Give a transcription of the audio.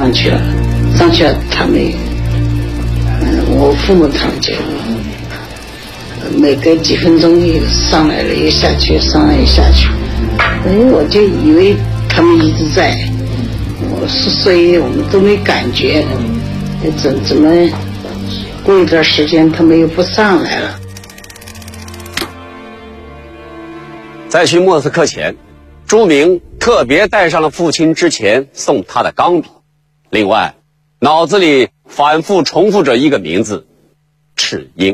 上去了，他们，我父母他们就每隔几分钟又上来了又下去，上来又下去，我就以为他们一直在，所以我们都没感觉，怎么过一段时间他们又不上来了。 在去莫斯科前，朱明特别带上了父亲之前送他的钢笔，另外脑子里反复重复着一个名字：赤英。